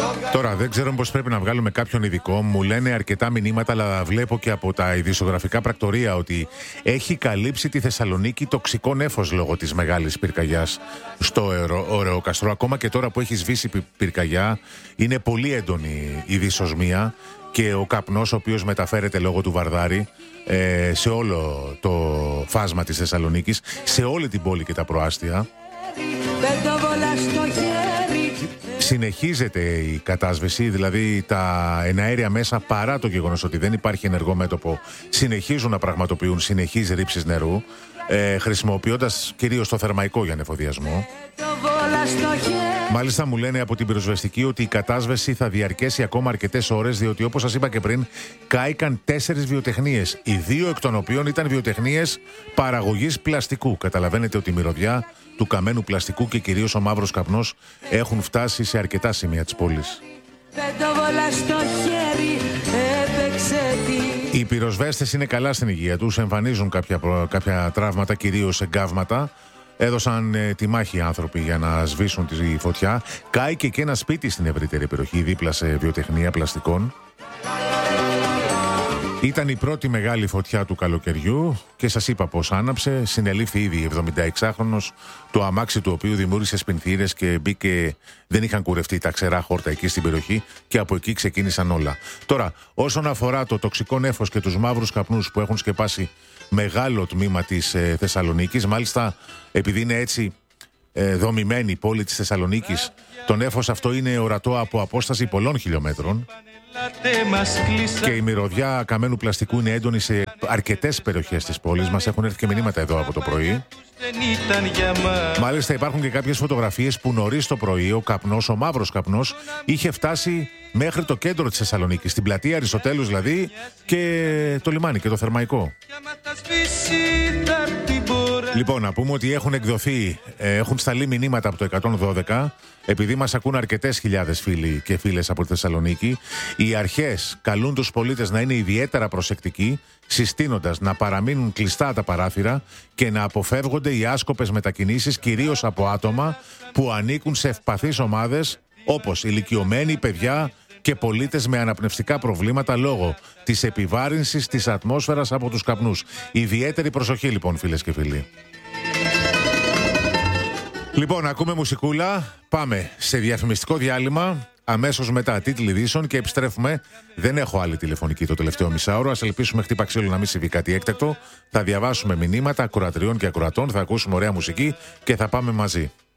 Τώρα δεν ξέρω πώς πρέπει να βγάλουμε κάποιον ειδικό. Μου λένε αρκετά μηνύματα, αλλά βλέπω και από τα ειδησιογραφικά πρακτορία ότι έχει καλύψει τη Θεσσαλονίκη τοξικό νέφος λόγω της μεγάλης πυρκαγιάς στο Ωρεοκαστρό. Ακόμα και τώρα που έχει σβήσει πυρκαγιά, είναι πολύ έντονη η δυσοσμία και ο καπνός ο οποίος μεταφέρεται λόγω του Βαρδάρη σε όλο το φάσμα της Θεσσαλονίκης, σε όλη την πόλη και τα προάστια. Συνεχίζεται η κατάσβεση, δηλαδή τα εναέρια μέσα, παρά το γεγονός ότι δεν υπάρχει ενεργό μέτωπο, συνεχίζουν να πραγματοποιούν συνεχείς ρήψεις νερού, χρησιμοποιώντας κυρίως το θερμαϊκό για νεφοδιασμό. Μάλιστα μου λένε από την πυροσβεστική ότι η κατάσβεση θα διαρκέσει ακόμα αρκετές ώρες, διότι όπως σας είπα και πριν, κάηκαν 4 βιοτεχνίες, οι 2 εκ των οποίων ήταν βιοτεχνίες παραγωγής πλαστικού. Καταλαβαίνετε ότι η μυρωδιά του καμένου πλαστικού και κυρίως ο μαύρος καπνός έχουν φτάσει σε αρκετά σημεία της πόλης. Οι πυροσβέστες είναι καλά στην υγεία τους, εμφανίζουν κάποια τραύματα, κυρίως εγκάβματα. Έδωσαν τη μάχη οι άνθρωποι για να σβήσουν τη φωτιά. Κάηκε και ένα σπίτι στην ευρύτερη περιοχή, δίπλα σε βιοτεχνία πλαστικών. Ήταν η πρώτη μεγάλη φωτιά του καλοκαιριού και σας είπα πως άναψε. Συνελήφθη ήδη 76χρονος, το αμάξι του οποίου δημιούργησε σπινθήρες και μπήκε, δεν είχαν κουρευτεί τα ξερά χόρτα εκεί στην περιοχή και από εκεί ξεκίνησαν όλα. Τώρα, όσον αφορά το τοξικό νέφος και τους μαύρους καπνούς που έχουν σκεπάσει μεγάλο τμήμα της Θεσσαλονίκης, μάλιστα επειδή είναι έτσι δομημένη η πόλη της Θεσσαλονίκης, το νέφος αυτό είναι ορατό από απόσταση πολλών χιλιόμετρων και η μυρωδιά καμένου πλαστικού είναι έντονη σε αρκετές περιοχές της πόλης μας. Έχουν έρθει και μηνύματα εδώ από το πρωί. Μάλιστα υπάρχουν και κάποιες φωτογραφίες που νωρίς το πρωί ο καπνός, ο μαύρος καπνός, είχε φτάσει μέχρι το κέντρο της Θεσσαλονίκης, στην πλατεία Αριστοτέλους δηλαδή, και το λιμάνι και το Θερμαϊκό. Λοιπόν, να πούμε ότι έχουν εκδοθεί, έχουν σταλεί μηνύματα από το 112, επειδή μας ακούν αρκετές χιλιάδες φίλοι και φίλες από τη Θεσσαλονίκη. Οι αρχές καλούν τους πολίτες να είναι ιδιαίτερα προσεκτικοί, συστήνοντας να παραμείνουν κλειστά τα παράθυρα και να αποφεύγονται οι άσκοπες μετακινήσεις, κυρίως από άτομα που ανήκουν σε ευπαθείς ομάδες, όπως ηλικιωμένοι, παιδιά και πολίτες με αναπνευστικά προβλήματα λόγω της επιβάρυνσης της ατμόσφαιρας από τους καπνούς. Ιδιαίτερη προσοχή λοιπόν, φίλες και φίλοι. Λοιπόν, ακούμε μουσικούλα, πάμε σε διαφημιστικό διάλειμμα, αμέσως μετά τίτλοι ειδήσεων και επιστρέφουμε. Δεν έχω άλλη τηλεφωνική το τελευταίο μισάωρο, ας ελπίσουμε χτύπα ξύλο να μην συμβεί κάτι έκτακτο. Θα διαβάσουμε μηνύματα ακροατριών και ακροατών, θα ακούσουμε ωραία μουσική και θα πάμε μαζί.